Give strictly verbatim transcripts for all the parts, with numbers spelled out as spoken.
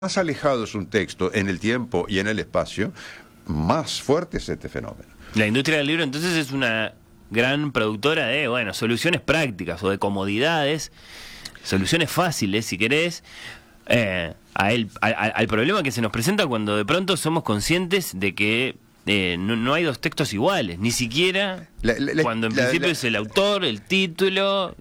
más alejado es un texto en el tiempo y en el espacio, más fuerte es este fenómeno. La industria del libro entonces es una gran productora de, bueno, soluciones prácticas o de comodidades, soluciones fáciles, si querés, eh, a el, a, a, al problema que se nos presenta cuando de pronto somos conscientes de que eh, no, no hay dos textos iguales, ni siquiera la, la, la, cuando en la, principio la, es el autor, el título,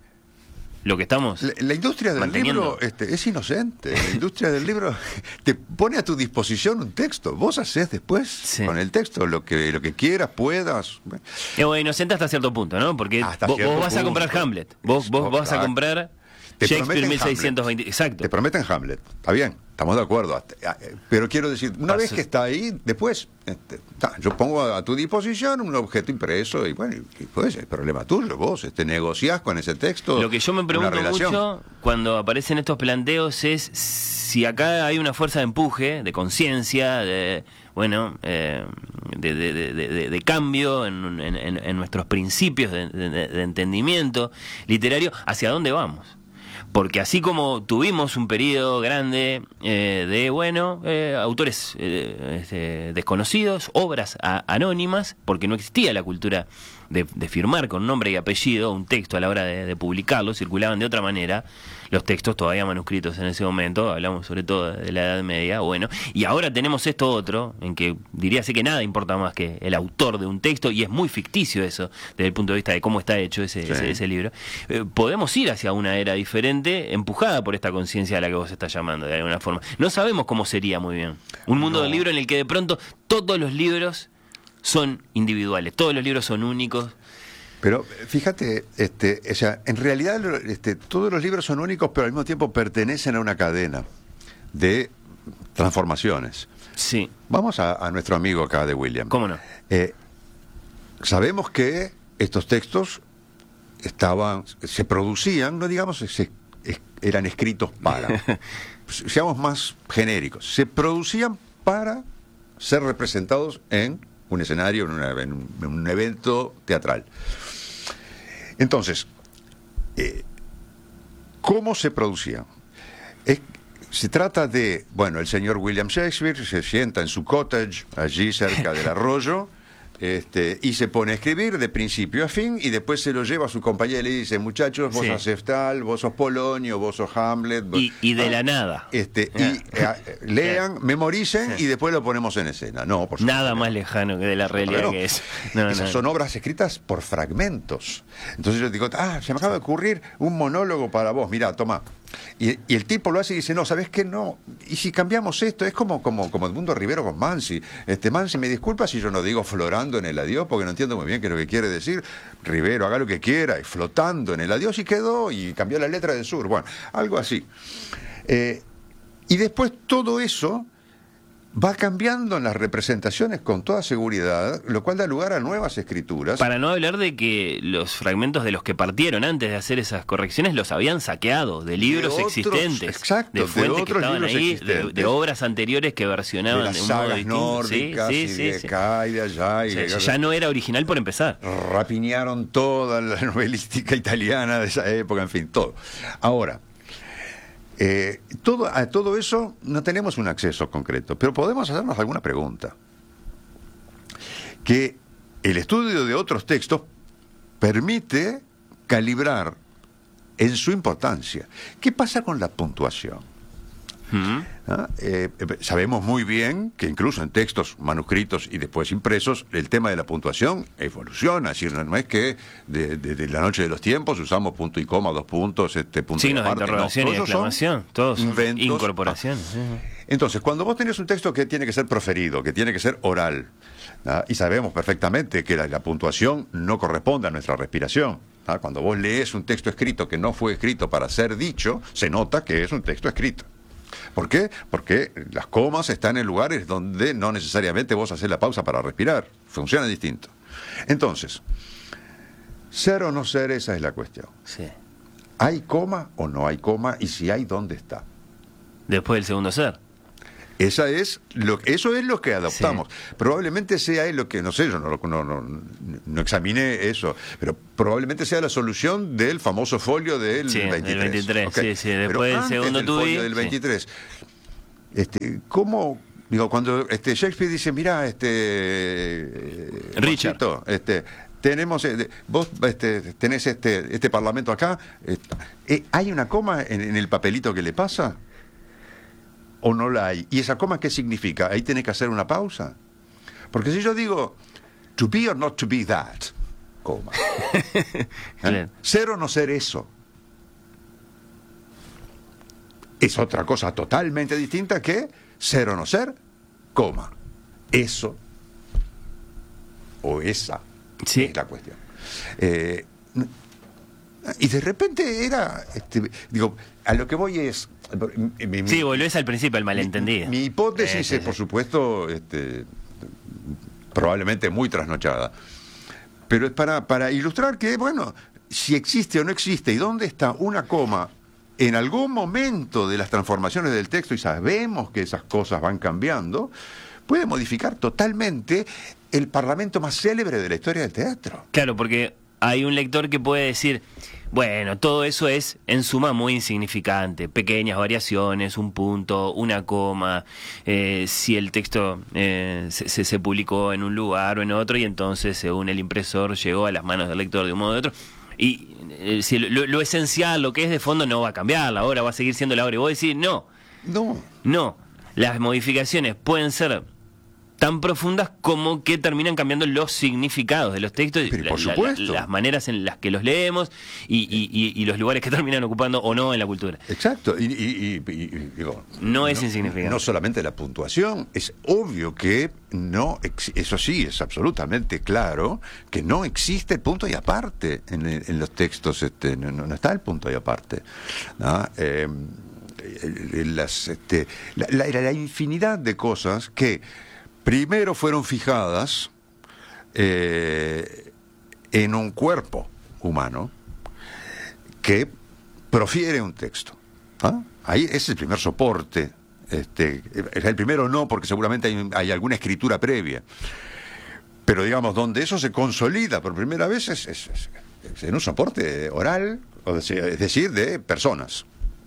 lo que estamos La, la industria del libro este, es inocente. La industria del libro te pone a tu disposición un texto. Vos hacés después sí. con el texto lo que lo que quieras, puedas. Es bueno, inocente hasta cierto punto, ¿no? Porque vos, vos vas punto. a comprar Hamlet. Vos, vos vas a comprar te Shakespeare mil seiscientos veinte. Hamlet. Exacto. Te prometen Hamlet. Está bien, estamos de acuerdo. Pero quiero decir, una Paso. vez que está ahí, después este, yo pongo a, a tu disposición un objeto impreso y bueno, y, pues es problema tuyo. Vos este, negociás con ese texto. Lo que yo me pregunto mucho cuando aparecen estos planteos es si acá hay una fuerza de empuje, de conciencia, de bueno, eh, de, de, de, de, de cambio en, en, en nuestros principios de, de, de entendimiento literario, ¿hacia dónde vamos? Porque así como tuvimos un periodo grande eh, de, bueno, eh, autores eh, este, desconocidos, obras a, anónimas, porque no existía la cultura de, de firmar con nombre y apellido un texto a la hora de, de publicarlo, circulaban de otra manera los textos todavía manuscritos en ese momento, hablamos sobre todo de la Edad Media, bueno, y ahora tenemos esto otro, en que diría así que nada importa más que el autor de un texto, y es muy ficticio eso, desde el punto de vista de cómo está hecho ese, sí. ese, ese libro. Eh, podemos ir hacia una era diferente, empujada por esta conciencia a la que vos estás llamando, de alguna forma. No sabemos cómo sería muy bien. Un mundo no. del libro en el que de pronto todos los libros son individuales, todos los libros son únicos. Pero fíjate, este, o sea, en realidad este, todos los libros son únicos, pero al mismo tiempo pertenecen a una cadena de transformaciones. Sí. Vamos a, a nuestro amigo acá de William. ¿Cómo no? Eh, sabemos que estos textos estaban, se producían, no digamos, se, es, eran escritos para, seamos más genéricos, se producían para ser representados en un escenario, en, una, en, un, en un evento teatral. Entonces, eh, ¿cómo se producía? Es, se trata de, bueno, el señor William Shakespeare se sienta en su cottage, allí cerca del arroyo, este, y se pone a escribir de principio a fin, y después se lo lleva a su compañera y le dice, muchachos, vos sí. haces tal, vos sos Polonio, vos sos Hamlet. Vos, y, y de ah, la nada. Este, y eh, lean, memoricen, sí. y después lo ponemos en escena. No, por supuesto. Nada más lejano que de la realidad claro, que es. No, Esas no. son obras escritas por fragmentos. Entonces yo digo, ah, se me acaba de ocurrir un monólogo para vos, mirá, toma. Y, y el tipo lo hace y dice, no, ¿sabés qué? No. Y si cambiamos esto, es como, como, como Edmundo Rivero con Mansi. Este, Mansi, me disculpa si yo no digo florando en el adiós, porque no entiendo muy bien qué es lo que quiere decir. Rivero, haga lo que quiera, y flotando en el adiós, y quedó, y cambió la letra del sur. Bueno, algo así. Eh, y después todo eso va cambiando en las representaciones con toda seguridad, lo cual da lugar a nuevas escrituras. Para no hablar de que los fragmentos de los que partieron antes de hacer esas correcciones los habían saqueado de libros de otros, existentes, exacto, de fuentes de otros que estaban ahí, de, de obras anteriores que versionaban de, de un modo distinto. Nórdicas, sí, y sí, de sí, acá y de allá. Y sí, de sí, ya no era original por empezar. Rapiñaron toda la novelística italiana de esa época, en fin, todo. Ahora, Eh, todo, a todo eso no tenemos un acceso concreto, pero podemos hacernos alguna pregunta. Que el estudio de otros textos permite calibrar en su importancia. ¿Qué pasa con la puntuación? ¿Mm? ¿Ah? Eh, sabemos muy bien que incluso en textos manuscritos y después impresos el tema de la puntuación evoluciona, es decir, no es que de, de, de la noche de los tiempos usamos punto y coma, dos puntos, este punto signos de aparte, de interrogación no, y exclamación, todos inventos, incorporaciones. Ah. Entonces, cuando vos tenés un texto que tiene que ser proferido, que tiene que ser oral, ¿ah? y sabemos perfectamente que la, la puntuación no corresponde a nuestra respiración. ¿Ah? Cuando vos lees un texto escrito que no fue escrito para ser dicho, se nota que es un texto escrito. ¿Por qué? Porque las comas están en lugares donde no necesariamente vos haces la pausa para respirar. Funciona distinto. Entonces, ser o no ser, esa es la cuestión. Sí. ¿Hay coma o no hay coma? Y si hay, ¿dónde está? Después del segundo ser. Esa es lo, eso es lo que adoptamos. Sí. Probablemente sea lo que, no sé, yo no, no, no, no examiné eso, pero probablemente sea la solución del famoso folio del sí, veintitrés. Del veintitrés, okay. sí, sí. Después del segundo del folio tubi, del veintitrés. este, ¿cómo, digo, cuando este Shakespeare dice, mira, este Richard, Juancito, este tenemos, eh, vos este, tenés este, este parlamento acá, eh, ¿hay una coma en, en el papelito que le pasa? ¿O no la hay? ¿Y esa coma qué significa? Ahí tiene que hacer una pausa. Porque si yo digo, to be or not to be that, coma. ¿Eh? Claro. Ser o no ser eso. Es otra cosa totalmente distinta que ser o no ser, coma. Eso o esa sí. es la cuestión. Eh, y de repente era, este, digo, a lo que voy es... Mi, mi, sí, volvés al principio, al malentendido. Mi, mi hipótesis sí, sí, es, por sí. supuesto, este, probablemente muy trasnochada. Pero es para, para ilustrar que, bueno, si existe o no existe y dónde está una coma en algún momento de las transformaciones del texto, y sabemos que esas cosas van cambiando, puede modificar totalmente el parlamento más célebre de la historia del teatro. Claro, porque hay un lector que puede decir, bueno, todo eso es en suma muy insignificante, pequeñas variaciones, un punto, una coma, eh, si el texto eh, se, se publicó en un lugar o en otro y entonces según el impresor llegó a las manos del lector de un modo o de otro. Y eh, si lo, lo esencial, lo que es de fondo no va a cambiar, la obra va a seguir siendo la obra. Y vos decís, no, no, no, las modificaciones pueden ser tan profundas como que terminan cambiando los significados de los textos, pero, la, por la, supuesto. la, las maneras en las que los leemos y, y, y, y los lugares que terminan ocupando o no en la cultura. Exacto, y, y, y, y digo, no es no, insignificante. No solamente la puntuación, es obvio que no, eso sí, es absolutamente claro que no existe el punto y aparte en, en los textos, este, no, no está el punto y aparte, ¿no? Eh, las, este, la, la, la infinidad de cosas que primero fueron fijadas eh, en un cuerpo humano que profiere un texto. ¿Ah? Ahí ese es el primer soporte. Este, es el primero no, porque seguramente hay, hay alguna escritura previa. Pero digamos, donde eso se consolida por primera vez es, es, es, es en un soporte oral, es decir, de personas.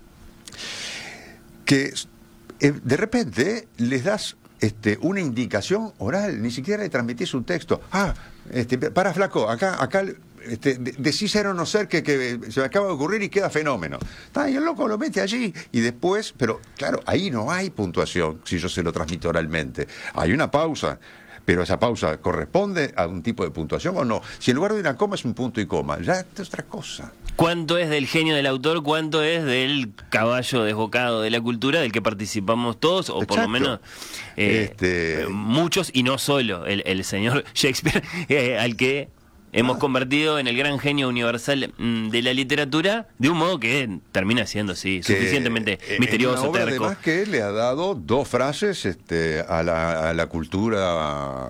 Que eh, de repente les das Este, una indicación oral, ni siquiera le transmitís un texto. Ah, este, para flaco, acá, acá este, decís ser o no ser que, que se me acaba de ocurrir y queda fenómeno. Está, y el loco lo mete allí y después, pero claro, ahí no hay puntuación si yo se lo transmito oralmente. Hay una pausa, pero esa pausa corresponde a un tipo de puntuación o no. Si en lugar de una coma es un punto y coma, ya es otra cosa. ¿Cuánto es del genio del autor? ¿Cuánto es del caballo desbocado de la cultura del que participamos todos? O Exacto. por lo menos eh, este... muchos, y no solo el, el señor Shakespeare, eh, al que hemos ah. convertido en el gran genio universal mm, de la literatura, de un modo que termina siendo, sí, que, suficientemente eh, misterioso, una obra, terco. Además que le ha dado dos frases este, a, la, a la cultura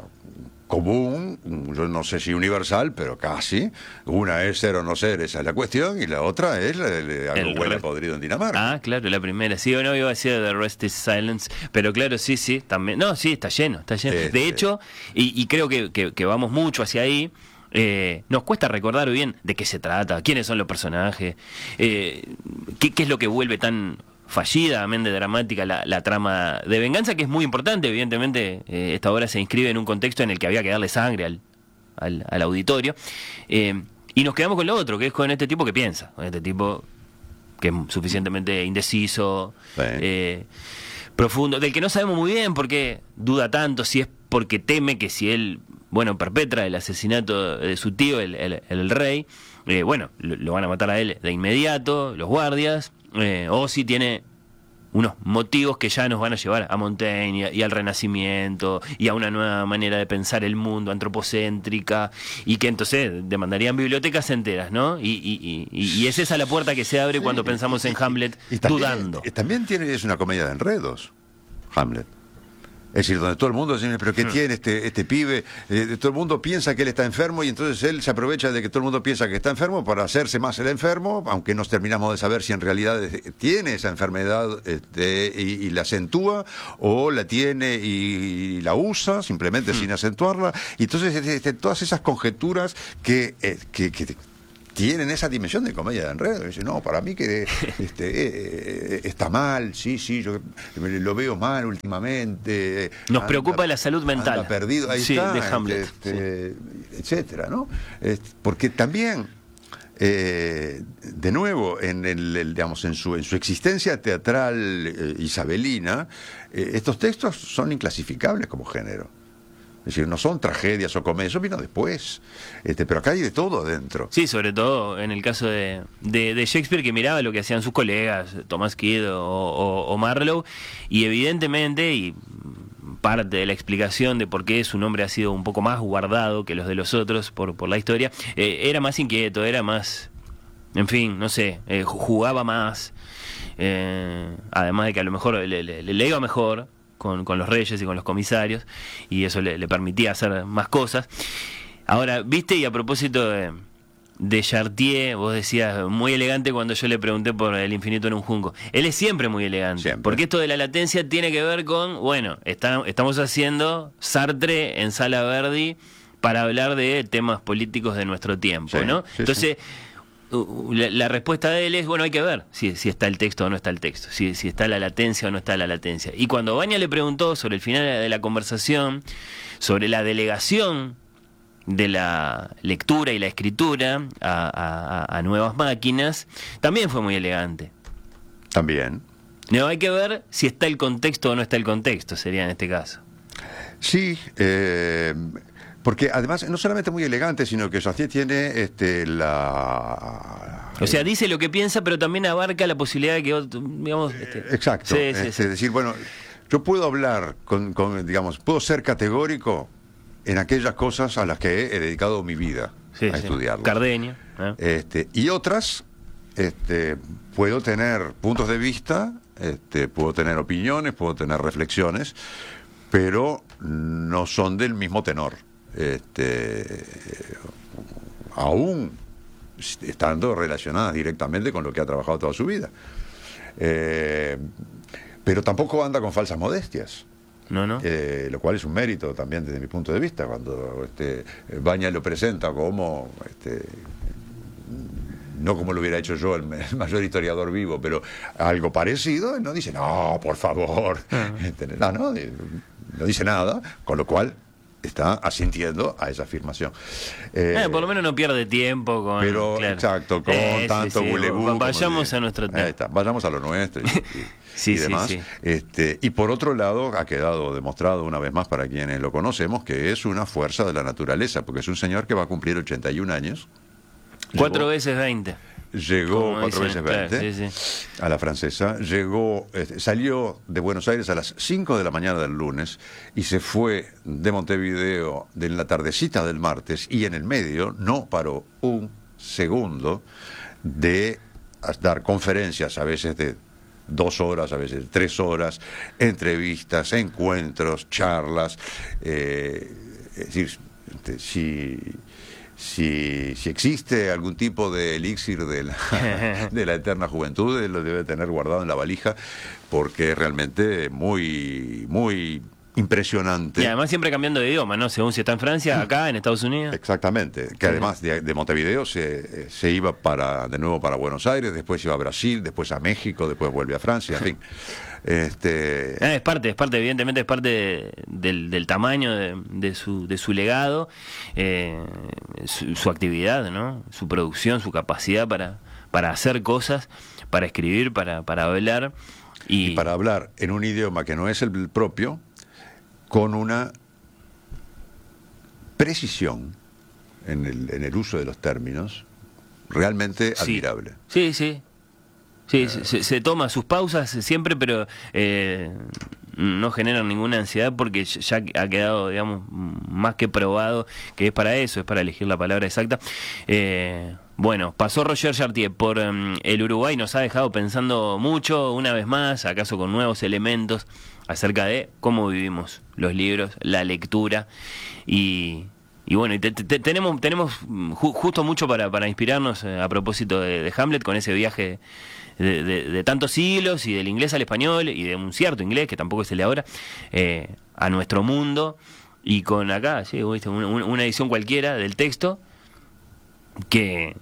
común, yo no sé si universal, pero casi. Una es ser o no ser, esa es la cuestión, y la otra es la de algo el huele rest... podrido en Dinamarca. Ah, claro, la primera. Sí, o no iba a decir The Rest is Silence, pero claro, sí, sí, también. No, sí, está lleno, está lleno. Este... De hecho, y, y creo que, que, que vamos mucho hacia ahí. Eh, nos cuesta recordar bien de qué se trata, quiénes son los personajes, eh, qué, qué es lo que vuelve tan fallidamente dramática la, la trama de venganza, que es muy importante. Evidentemente, eh, esta obra se inscribe en un contexto en el que había que darle sangre al, al, al auditorio, eh, y nos quedamos con lo otro, que es con este tipo que piensa, con este tipo que es suficientemente indeciso, sí. eh, profundo, del que no sabemos muy bien por qué duda tanto, si es porque teme que si él, bueno, perpetra el asesinato de su tío, el, el, el rey, eh, bueno, lo, lo van a matar a él de inmediato, los guardias, eh, o si tiene unos motivos que ya nos van a llevar a Montaigne y, y al Renacimiento y a una nueva manera de pensar el mundo, antropocéntrica, y que entonces demandarían bibliotecas enteras, ¿no? Y, y, y, y es esa la puerta que se abre sí, cuando pensamos en Hamlet, y, y también, dudando. También tiene, es una comedia de enredos, Hamlet. Es decir, donde todo el mundo dice, pero ¿qué hmm. tiene este, este pibe? Eh, todo el mundo piensa que él está enfermo y entonces él se aprovecha de que todo el mundo piensa que está enfermo para hacerse más el enfermo, aunque nos terminamos de saber si en realidad tiene esa enfermedad este, y, y la acentúa, o la tiene y, y la usa simplemente hmm. sin acentuarla. Y entonces este, todas esas conjeturas que, eh, que, que tienen esa dimensión de comedia de enredo. Dicen, no, para mí que este, eh, está mal, sí, sí, yo lo veo mal últimamente. Nos anda, preocupa la salud mental. Anda perdido, ahí sí, está, de Hamlet. Este, sí. etcétera, ¿no? Este, porque también, eh, de nuevo, en, el, el, digamos, en, su, en su existencia teatral eh, isabelina, eh, estos textos son inclasificables como género. Es decir, no son tragedias o comedias, eso vino después. Este, pero acá hay de todo adentro. Sí, sobre todo en el caso de, de, de Shakespeare, que miraba lo que hacían sus colegas, Thomas Kidd o, o, o Marlowe, y evidentemente, y parte de la explicación de por qué su nombre ha sido un poco más guardado que los de los otros por, por la historia, eh, era más inquieto, era más, en fin, no sé, eh, jugaba más, eh, además de que a lo mejor le, le, le iba mejor Con, con los reyes y con los comisarios, y eso le, le permitía hacer más cosas. Ahora, viste, y a propósito de, de Chartier, vos decías, muy elegante cuando yo le pregunté por El infinito en un junco. Él es siempre muy elegante, siempre. Porque esto de la latencia tiene que ver con, bueno, está, estamos haciendo Sartre en Sala Verdi para hablar de temas políticos de nuestro tiempo, sí, ¿no? Sí, Entonces... sí. La, la respuesta de él es, bueno, hay que ver si, si está el texto o no está el texto, si, si está la latencia o no está la latencia. Y cuando Baña le preguntó sobre el final de la conversación, sobre la delegación de la lectura y la escritura a, a, a nuevas máquinas, también fue muy elegante. También. No, hay que ver si está el contexto o no está el contexto, sería en este caso. Sí, eh... porque además no solamente muy elegante, sino que Chartier tiene este, la... O sea, dice lo que piensa, pero también abarca la posibilidad de que otro, digamos... Este... Exacto. Sí, este, sí, sí. Es decir, bueno, yo puedo hablar, con, con, digamos, puedo ser categórico en aquellas cosas a las que he dedicado mi vida sí, a sí. estudiarlas. Cardenio. ¿eh? Este, y otras, este, puedo tener puntos de vista, este, puedo tener opiniones, puedo tener reflexiones, pero no son del mismo tenor. Este, aún estando relacionadas directamente con lo que ha trabajado toda su vida, eh, pero tampoco anda con falsas modestias, no, no. Eh, lo cual es un mérito también desde mi punto de vista, cuando este, Baña lo presenta como este, no como lo hubiera hecho yo, el, el mayor historiador vivo, pero algo parecido, no dice, no, por favor, uh-huh. este, no, no, no dice nada, con lo cual está asintiendo a esa afirmación. Eh, eh, por lo menos no pierde tiempo con... Pero, claro. exacto, con eh, tanto sí, sí. bulebú. Vayamos de, a nuestro tema. Ahí está, vayamos a lo nuestro y, y, sí, y demás. Sí, sí. Este, y por otro lado, ha quedado demostrado una vez más para quienes lo conocemos que es una fuerza de la naturaleza, porque es un señor que va a cumplir ochenta y un años. Cuatro Llegó, veces veinte. Llegó cuatro dicen, veces veinte claro, sí, sí. a la francesa, llegó, eh, salió de Buenos Aires a las cinco de la mañana del lunes y se fue de Montevideo de la tardecita del martes, y en el medio no paró un segundo de dar conferencias, a veces de dos horas, a veces tres horas, entrevistas, encuentros, charlas, eh, es decir, si... Si, si existe algún tipo de elixir de la, de la eterna juventud, él lo debe tener guardado en la valija, porque es realmente muy, muy impresionante. Y además siempre cambiando de idioma, ¿no? Según si está en Francia, acá, en Estados Unidos. Exactamente, que además de, de Montevideo se, se iba para de nuevo para Buenos Aires, después iba a Brasil, después a México, después vuelve a Francia, en fin. Este... Ah, es parte, es parte, evidentemente es parte de, del, del tamaño de, de, su, de su legado, eh, su, su actividad, ¿no? Su producción, su capacidad para, para hacer cosas, para escribir, para, para hablar. Y... y para hablar en un idioma que no es el propio, con una precisión en el, en el uso de los términos realmente sí. admirable. Sí, sí. Sí, se, se, se toma sus pausas siempre, pero eh, no generan ninguna ansiedad porque ya ha quedado, digamos, más que probado que es para eso, es para elegir la palabra exacta. Eh, bueno, pasó Roger Chartier por um, el Uruguay, nos ha dejado pensando mucho, una vez más, acaso con nuevos elementos acerca de cómo vivimos los libros, la lectura y... Y bueno, y te, te, tenemos tenemos ju, justo mucho para, para inspirarnos eh, a propósito de, de Hamlet, con ese viaje de, de, de tantos siglos y del inglés al español y de un cierto inglés, que tampoco es el de ahora, eh, a nuestro mundo, y con acá, sí, ¿viste? Una, una edición cualquiera del texto que,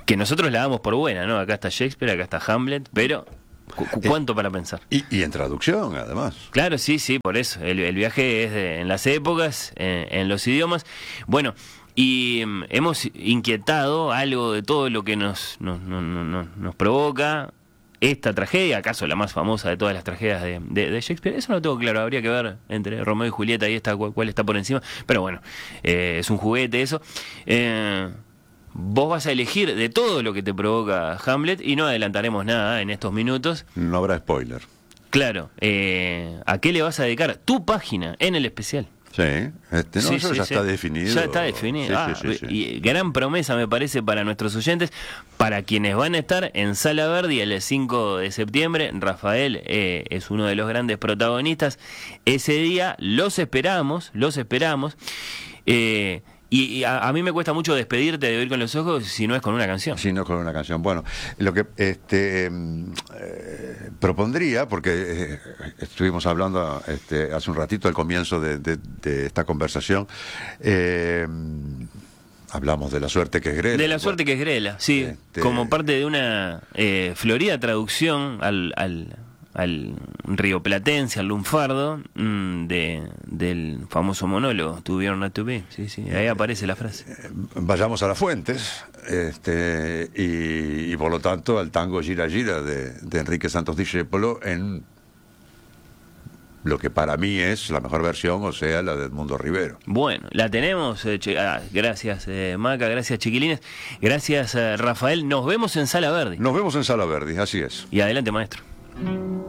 que nosotros la damos por buena, ¿no? Acá está Shakespeare, acá está Hamlet, pero cu ¿cuánto eh, para pensar? Y, y en traducción, además. Claro, sí, sí, por eso. El, el viaje es de, en las épocas, en, en los idiomas. Bueno, y um, hemos inquietado algo de todo lo que nos, nos, nos, nos, nos provoca esta tragedia, acaso la más famosa de todas las tragedias de, de, de Shakespeare. Eso no lo tengo claro, habría que ver entre Romeo y Julieta, ahí está cuál, cuál está por encima, pero bueno, eh, es un juguete eso. Eh, vos vas a elegir de todo lo que te provoca Hamlet y no adelantaremos nada en estos minutos. No habrá spoiler. Claro, eh, ¿a qué le vas a dedicar tu página en el especial? Sí, este, no, sí, eso sí, ya sí. está definido. Ya está definido. Sí, ah, sí, sí, sí. Y gran promesa me parece para nuestros oyentes, para quienes van a estar en Sala Verdi el cinco de septiembre. Rafael eh, es uno de los grandes protagonistas. Ese día los esperamos, los esperamos. Eh, Y, y a, a mí me cuesta mucho despedirte de Oír con los Ojos si no es con una canción. Si no es con una canción. Bueno, lo que este, eh, propondría, porque eh, estuvimos hablando este, hace un ratito al comienzo de, de, de esta conversación, eh, hablamos de la suerte que es Grela. De la suerte bueno, que es Grela, sí, este... como parte de una eh, florida traducción al... al al rioplatense, al lunfardo, mmm, de, del famoso monólogo To Be or Not To Be. Sí, sí, ahí aparece la frase. Vayamos a las fuentes, este, y, y por lo tanto al tango Gira Gira de, de Enrique Santos Discépolo en lo que para mí es la mejor versión, o sea, la de Edmundo Rivero. Bueno, la tenemos. Eh, ah, gracias, eh, Maca, gracias, chiquilines. Gracias, eh, Rafael. Nos vemos en Sala Verdi. Nos vemos en Sala Verdi, así es. Y adelante, maestro.